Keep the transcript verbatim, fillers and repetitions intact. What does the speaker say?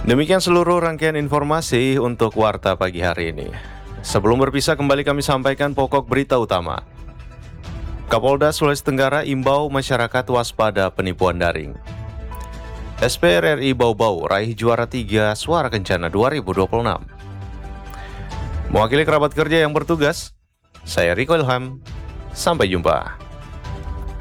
Demikian seluruh rangkaian informasi untuk Warta pagi hari ini. Sebelum berpisah, kembali kami sampaikan pokok berita utama. Kapolda Sulawesi Tenggara imbau masyarakat waspada penipuan daring. S P R R I Bau-Bau raih juara tiga Suara Kencana dua ribu dua puluh enam. Mewakili kerabat kerja yang bertugas, saya Riko Ilham. Sampai jumpa.